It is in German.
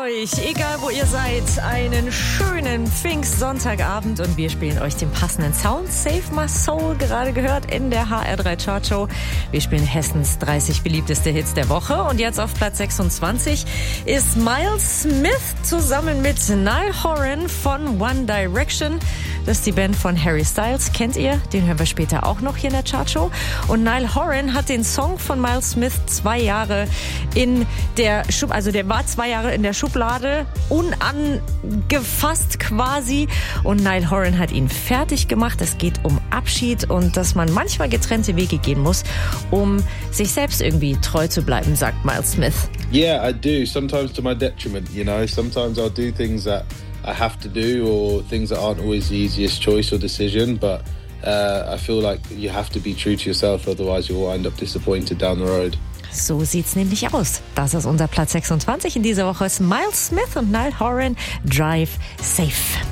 euch, egal wo ihr seid, einen schönen Pfingstsonntagabend und wir spielen euch den passenden Sound. Save My Soul, gerade gehört in der HR3 Chartshow. Wir spielen Hessens 30 beliebteste Hits der Woche und jetzt auf Platz 26 ist Miles Smith zusammen mit Niall Horan von One Direction. Das ist die Band von Harry Styles, kennt ihr? Den hören wir später auch noch hier in der Chartshow. Und Niall Horan hat den Song von Miles Smith 2 Jahre in der der war 2 Jahre in der Schublade, unangefasst quasi. Und Niall Horan hat ihn fertig gemacht. Es geht um Abschied und dass man manchmal getrennte Wege gehen muss, um sich selbst irgendwie treu zu bleiben, sagt Miles Smith. Yeah, I do. Sometimes to my detriment, you know. Sometimes I'll do things that I have to do or things that aren't always the easiest choice or decision, but I feel like you have to be true to yourself, otherwise you'll wind up disappointed down the road. So sieht's nämlich aus. Das ist unser Platz 26 in dieser Woche. Ist Miles Smith und Niall Horan, Drive Safe.